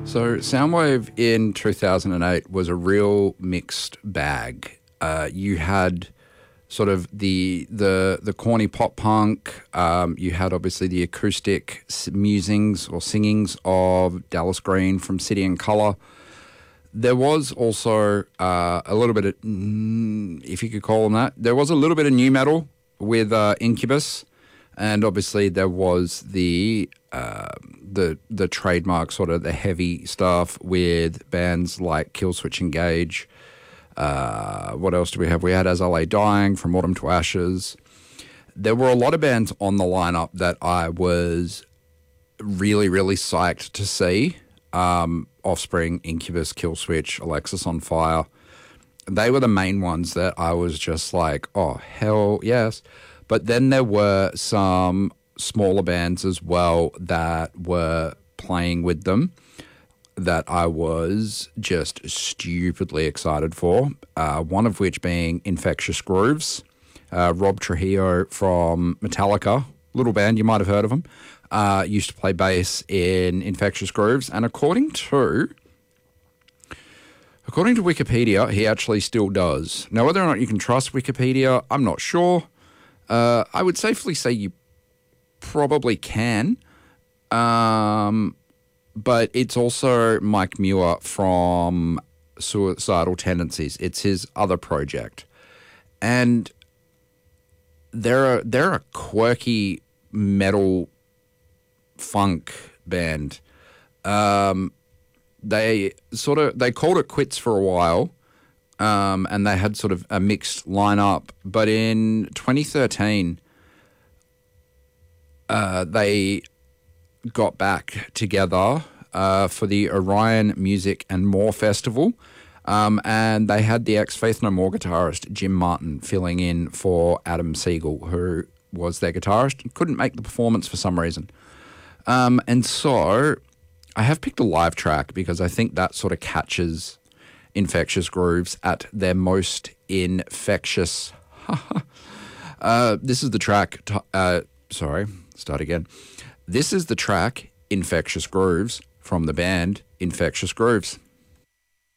So Soundwave in 2008 was a real mixed bag. You had sort of the corny pop punk. You had obviously the acoustic musings or singings of Dallas Green from City and Colour. There was also a little bit of, if you could call them that, there was a little bit of new metal with Incubus, and obviously there was the trademark sort of the heavy stuff with bands like Killswitch Engage. What else do we have? We had As I Lay Dying, From Autumn to Ashes. There were a lot of bands on the lineup that I was really, really psyched to see. Offspring, Incubus, Killswitch, Alexis on Fire. They were the main ones that I was just like, oh, hell yes. But then there were some smaller bands as well that were playing with them that I was just stupidly excited for. One of which being Infectious Grooves. Rob Trujillo from Metallica, little band, you might have heard of him, used to play bass in Infectious Grooves. And according to Wikipedia, he actually still does. Now, whether or not you can trust Wikipedia, I'm not sure. I would safely say you probably can. But it's also Mike Muir from Suicidal Tendencies. It's his other project. And they're a quirky metal funk band. They called it quits for a while. And they had sort of a mixed lineup. But in 2013, they got back together for the Orion Music and More Festival. And they had the ex-Faith No More guitarist Jim Martin filling in for Adam Siegel, who was their guitarist. Couldn't make the performance for some reason. And so I have picked a live track because I think that sort of catches Infectious Grooves at their most infectious. This is the track. This is the track Infectious Grooves from the band Infectious Grooves.